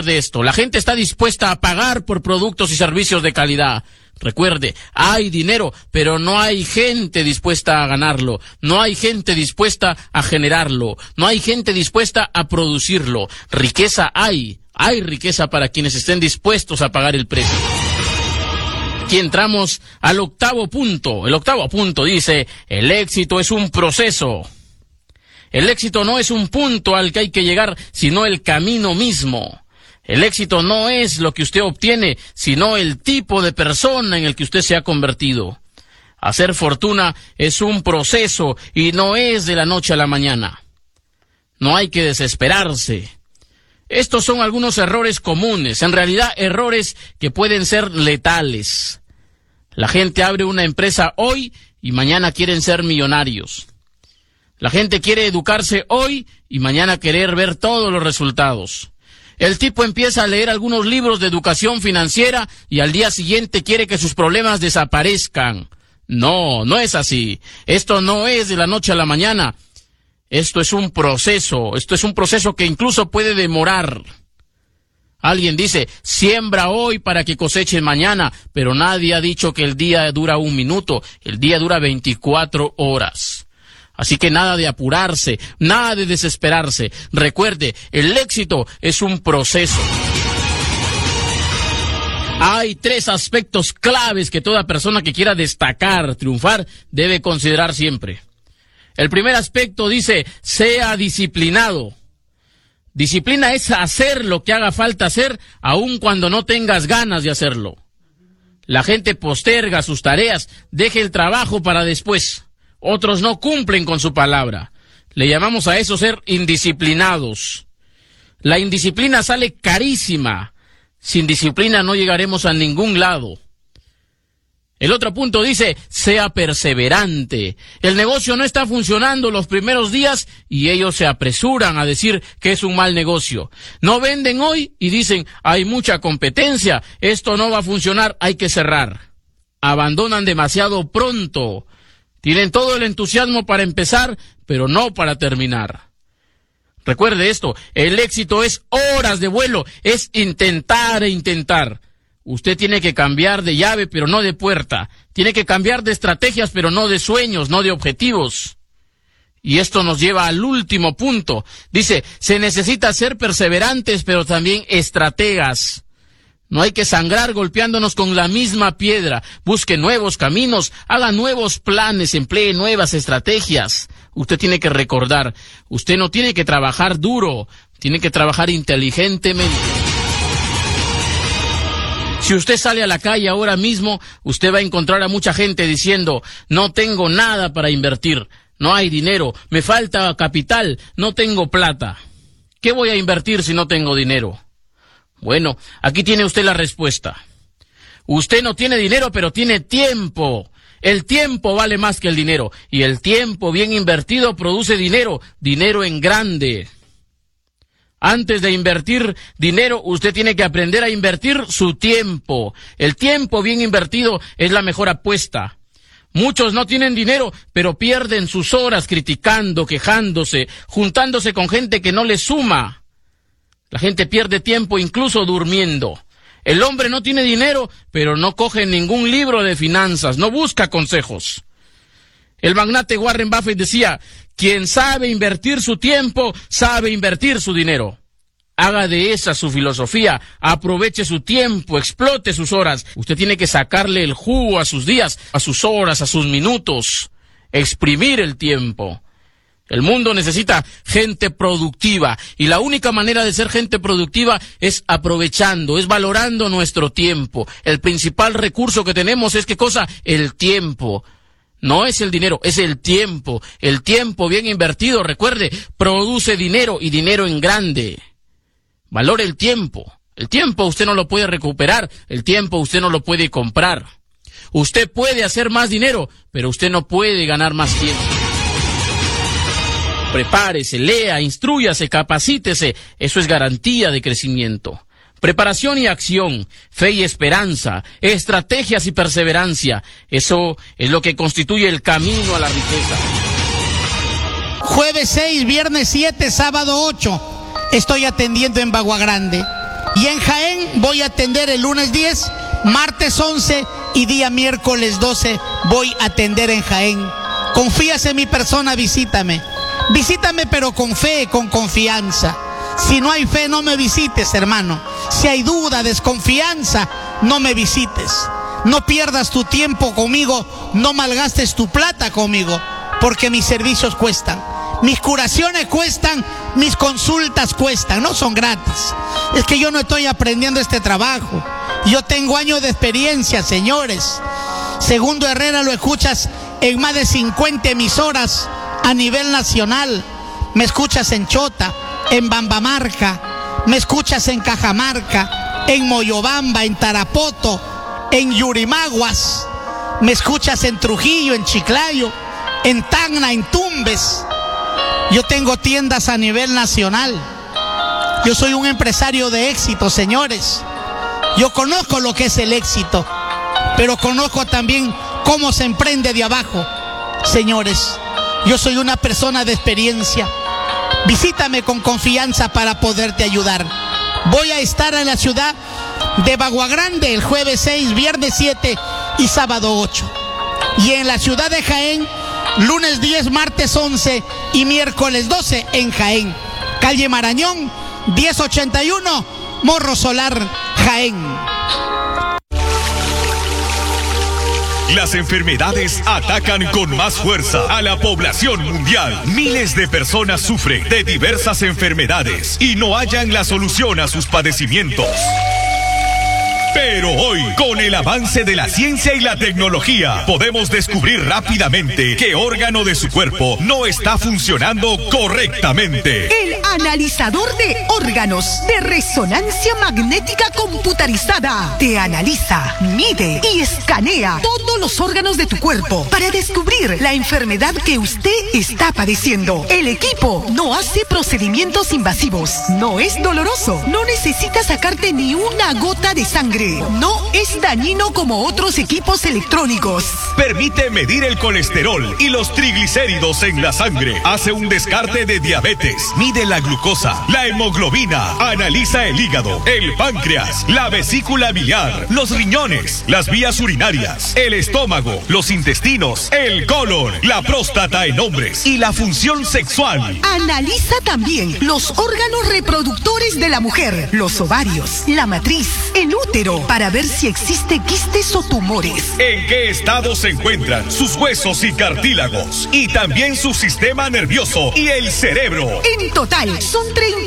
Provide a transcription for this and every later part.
Recuerde esto, la gente está dispuesta a pagar por productos y servicios de calidad. Recuerde, hay dinero, pero no hay gente dispuesta a ganarlo, no hay gente dispuesta a generarlo, no hay gente dispuesta a producirlo. Riqueza hay riqueza para quienes estén dispuestos a pagar el precio. Aquí entramos al octavo punto. El octavo punto dice, el éxito es un proceso. El éxito no es un punto al que hay que llegar, sino el camino mismo. El éxito no es lo que usted obtiene, sino el tipo de persona en el que usted se ha convertido. Hacer fortuna es un proceso y no es de la noche a la mañana. No hay que desesperarse. Estos son algunos errores comunes, en realidad errores que pueden ser letales. La gente abre una empresa hoy y mañana quieren ser millonarios. La gente quiere educarse hoy y mañana querer ver todos los resultados. El tipo empieza a leer algunos libros de educación financiera y al día siguiente quiere que sus problemas desaparezcan. No, no es así. Esto no es de la noche a la mañana. Esto es un proceso que incluso puede demorar. Alguien dice, siembra hoy para que coseches mañana, pero nadie ha dicho que el día dura 1 minuto, el día dura 24 horas. Así que nada de apurarse, nada de desesperarse. Recuerde, el éxito es un proceso. Hay 3 aspectos claves que toda persona que quiera destacar, triunfar, debe considerar siempre. El primer aspecto dice, sea disciplinado. Disciplina es hacer lo que haga falta hacer, aun cuando no tengas ganas de hacerlo. La gente posterga sus tareas, deja el trabajo para después. Otros no cumplen con su palabra. Le llamamos a eso ser indisciplinados. La indisciplina sale carísima. Sin disciplina no llegaremos a ningún lado. El otro punto dice, sea perseverante. El negocio no está funcionando los primeros días y ellos se apresuran a decir que es un mal negocio. No venden hoy y dicen, hay mucha competencia, esto no va a funcionar, hay que cerrar. Abandonan demasiado pronto. Tienen todo el entusiasmo para empezar, pero no para terminar. Recuerde esto, el éxito es horas de vuelo, es intentar e intentar. Usted tiene que cambiar de llave, pero no de puerta. Tiene que cambiar de estrategias, pero no de sueños, no de objetivos. Y esto nos lleva al último punto. Dice, se necesita ser perseverantes, pero también estrategas. No hay que sangrar golpeándonos con la misma piedra. Busque nuevos caminos, haga nuevos planes, emplee nuevas estrategias. Usted tiene que recordar, usted no tiene que trabajar duro, tiene que trabajar inteligentemente. Si usted sale a la calle ahora mismo, usted va a encontrar a mucha gente diciendo, no tengo nada para invertir, no hay dinero, me falta capital, no tengo plata. ¿Qué voy a invertir si no tengo dinero? Bueno, aquí tiene usted la respuesta. Usted no tiene dinero, pero tiene tiempo. El tiempo vale más que el dinero, y el tiempo bien invertido produce dinero, dinero en grande. Antes de invertir dinero, usted tiene que aprender a invertir su tiempo. El tiempo bien invertido es la mejor apuesta. Muchos no tienen dinero, pero pierden sus horas criticando, quejándose, juntándose con gente que no les suma. La gente pierde tiempo incluso durmiendo. El hombre no tiene dinero, pero no coge ningún libro de finanzas, no busca consejos. El magnate Warren Buffett decía, quien sabe invertir su tiempo, sabe invertir su dinero. Haga de esa su filosofía, aproveche su tiempo, explote sus horas. Usted tiene que sacarle el jugo a sus días, a sus horas, a sus minutos, exprimir el tiempo. El mundo necesita gente productiva y la única manera de ser gente productiva es aprovechando, es valorando nuestro tiempo. El principal recurso que tenemos es ¿qué cosa? El tiempo. No es el dinero, es el tiempo. El tiempo bien invertido, recuerde, produce dinero y dinero en grande. Valore el tiempo. El tiempo usted no lo puede recuperar, el tiempo usted no lo puede comprar. Usted puede hacer más dinero, pero usted no puede ganar más tiempo. Prepárese, lea, instrúyase, capacítese. Eso es garantía de crecimiento. Preparación y acción, fe y esperanza, estrategias y perseverancia. Eso es lo que constituye el camino a la riqueza. Jueves 6, viernes 7, sábado 8. Estoy atendiendo en Bagua Grande. Y en Jaén voy a atender el lunes 10, martes 11 y día miércoles 12 voy a atender en Jaén. Confías en mi persona, visítame. Visítame pero con fe, con confianza. Si no hay fe, no me visites, hermano. Si hay duda, desconfianza, no me visites. No pierdas tu tiempo conmigo, no malgastes tu plata conmigo, porque mis servicios cuestan. Mis curaciones cuestan, mis consultas cuestan, no son gratis. Es que yo no estoy aprendiendo este trabajo. Yo tengo años de experiencia, señores. Segundo Herrera lo escuchas en más de 50 emisoras a nivel nacional. Me escuchas en Chota, en Bambamarca, me escuchas en Cajamarca, en Moyobamba, en Tarapoto, en Yurimaguas, me escuchas en Trujillo, en Chiclayo, en Tacna, en Tumbes. Yo tengo tiendas a nivel nacional. Yo soy un empresario de éxito, señores. Yo conozco lo que es el éxito, pero conozco también cómo se emprende de abajo. Señores, yo soy una persona de experiencia. Visítame con confianza para poderte ayudar. Voy a estar en la ciudad de Baguagrande el jueves 6, viernes 7 y sábado 8. Y en la ciudad de Jaén, lunes 10, martes 11 y miércoles 12 en Jaén. Calle Marañón, 1081, Morro Solar, Jaén. Las enfermedades atacan con más fuerza a la población mundial. Miles de personas sufren de diversas enfermedades y no hallan la solución a sus padecimientos. Pero hoy, con el avance de la ciencia y la tecnología, podemos descubrir rápidamente qué órgano de su cuerpo no está funcionando correctamente. El analizador de órganos de resonancia magnética computarizada te analiza, mide y escanea todos los órganos de tu cuerpo para descubrir la enfermedad que usted está padeciendo. El equipo no hace procedimientos invasivos, no es doloroso, no necesita sacarte ni una gota de sangre. No es dañino como otros equipos electrónicos. Permite medir el colesterol y los triglicéridos en la sangre. Hace un descarte de diabetes. Mide la glucosa, la hemoglobina. Analiza el hígado, el páncreas, la vesícula biliar, los riñones, las vías urinarias, el estómago, los intestinos, el colon, la próstata en hombres y la función sexual. Analiza también los órganos reproductores de la mujer, los ovarios, la matriz, el útero, para ver si existe quistes o tumores. ¿En qué estado se encuentran sus huesos y cartílagos? Y también su sistema nervioso y el cerebro. En total, son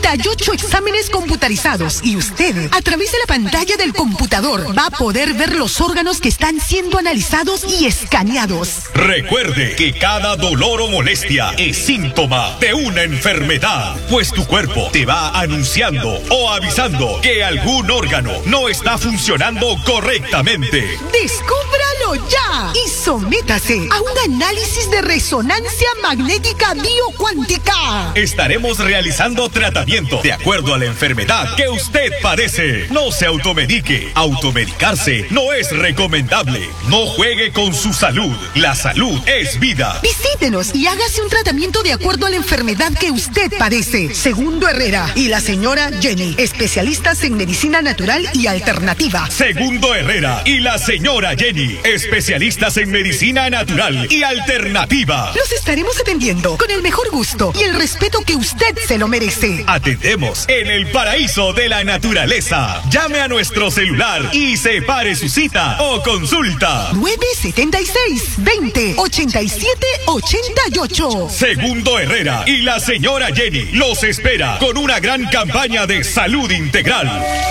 38 exámenes computarizados y usted, a través de la pantalla del computador, va a poder ver los órganos que están siendo analizados y escaneados. Recuerde que cada dolor o molestia es síntoma de una enfermedad, pues tu cuerpo te va anunciando o avisando que algún órgano no está funcionando correctamente. ¡Descúbralo ya! Y sométase a un análisis de resonancia magnética biocuántica. Estaremos realizando tratamiento de acuerdo a la enfermedad que usted padece. No se automedique. Automedicarse no es recomendable. No juegue con su salud. La salud es vida. Visítenos y hágase un tratamiento de acuerdo a la enfermedad que usted padece. Segundo Herrera y la señora Jenny, especialistas en medicina natural y alternativa. Segundo Herrera y la señora Jenny, especialistas en medicina natural y alternativa. Los estaremos atendiendo con el mejor gusto y el respeto que usted se lo merece. Atendemos en el paraíso de la naturaleza. Llame a nuestro celular y separe su cita o consulta. 976-20-87-88. Segundo Herrera y la señora Jenny los espera con una gran campaña de salud integral.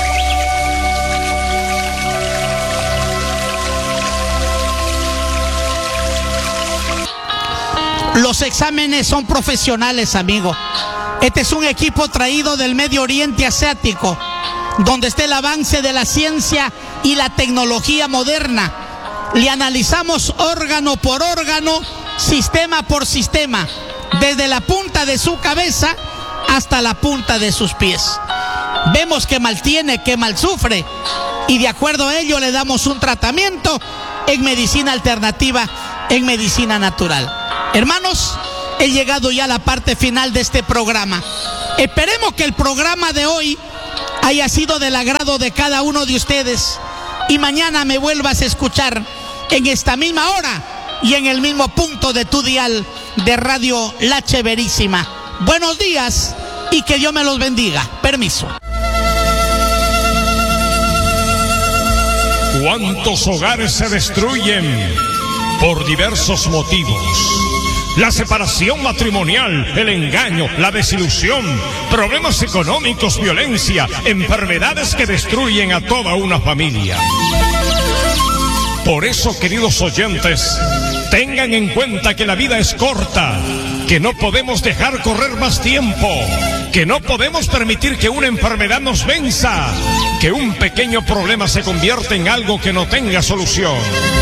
Los exámenes son profesionales, amigo. Este es un equipo traído del Medio Oriente Asiático, donde está el avance de la ciencia y la tecnología moderna. Le analizamos órgano por órgano, sistema por sistema, desde la punta de su cabeza hasta la punta de sus pies. Vemos qué mal tiene, qué mal sufre, y de acuerdo a ello le damos un tratamiento en medicina alternativa, en medicina natural. Hermanos, he llegado ya a la parte final de este programa. Esperemos que el programa de hoy haya sido del agrado de cada uno de ustedes y mañana me vuelvas a escuchar en esta misma hora y en el mismo punto de tu dial de Radio La Cheverísima. Buenos días y que Dios me los bendiga. Permiso. ¿Cuántos hogares se destruyen por diversos motivos? La separación matrimonial, el engaño, la desilusión, problemas económicos, violencia, enfermedades que destruyen a toda una familia. Por eso, queridos oyentes, tengan en cuenta que la vida es corta, que no podemos dejar correr más tiempo, que no podemos permitir que una enfermedad nos venza, que un pequeño problema se convierta en algo que no tenga solución.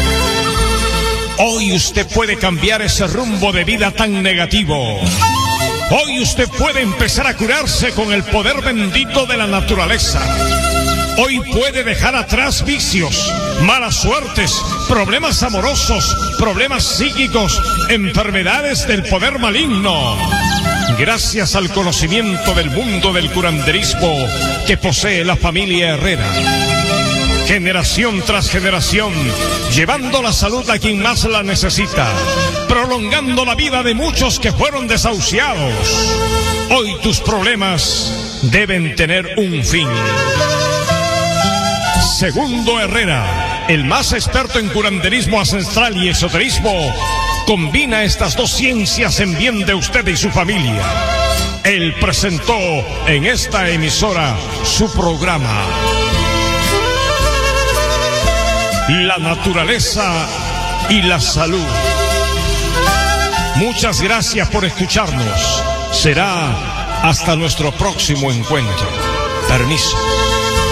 Hoy usted puede cambiar ese rumbo de vida tan negativo. Hoy usted puede empezar a curarse con el poder bendito de la naturaleza. Hoy puede dejar atrás vicios, malas suertes, problemas amorosos, problemas psíquicos, enfermedades del poder maligno. Gracias al conocimiento del mundo del curanderismo que posee la familia Herrera. Generación tras generación, llevando la salud a quien más la necesita, prolongando la vida de muchos que fueron desahuciados. Hoy tus problemas deben tener un fin. Segundo Herrera, el más experto en curanderismo ancestral y esoterismo, combina estas dos ciencias en bien de usted y su familia. Él presentó en esta emisora su programa La naturaleza y la salud. Muchas gracias por escucharnos. Será hasta nuestro próximo encuentro. Permiso.